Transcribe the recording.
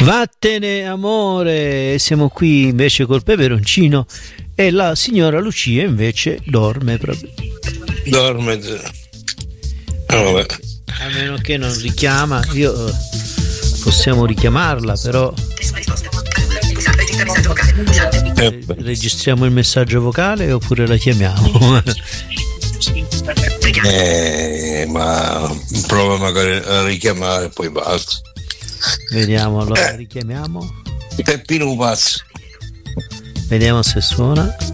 Vattene amore, siamo qui invece col peperoncino e la signora Lucia invece dorme proprio. Dorme. Vabbè. A meno che non richiama, possiamo richiamarla, però registriamo il messaggio vocale oppure la chiamiamo? Ma prova magari a richiamare, poi basta. Vediamo, allora richiamiamo. Peppino pazzo. Vediamo se suona.